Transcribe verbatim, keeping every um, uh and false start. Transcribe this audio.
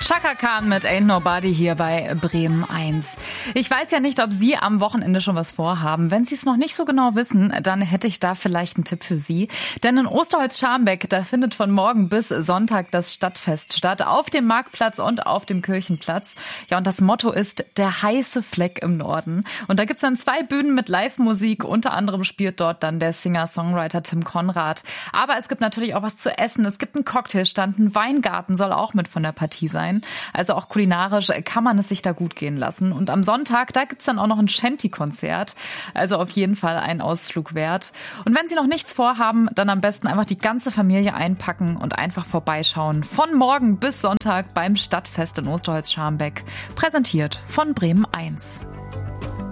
Chaka Khan mit Ain't Nobody hier bei Bremen eins. Ich weiß ja nicht, ob Sie am Wochenende schon was vorhaben. Wenn Sie es noch nicht so genau wissen, dann hätte ich da vielleicht einen Tipp für Sie. Denn in Osterholz-Scharmbeck, da findet von morgen bis Sonntag das Stadtfest statt. Auf dem Marktplatz und auf dem Kirchenplatz. Ja, und das Motto ist der heiße Fleck im Norden. Und da gibt's dann zwei Bühnen mit Live-Musik. Unter anderem spielt dort dann der Singer-Songwriter Tim Konrad. Aber es gibt natürlich auch was zu essen. Es gibt einen Cocktailstand, ein Weingarten soll auch mit von der Partie sein. Also auch kulinarisch kann man es sich da gut gehen lassen. Und am Sonntag, da gibt's dann auch noch ein Shanty-Konzert. Also auf jeden Fall ein Ausflug wert. Und wenn Sie noch nichts vorhaben, dann am besten einfach die ganze Familie einpacken und einfach vorbeischauen. Von morgen bis Sonntag beim Stadtfest in Osterholz-Scharmbeck. Präsentiert von Bremen eins.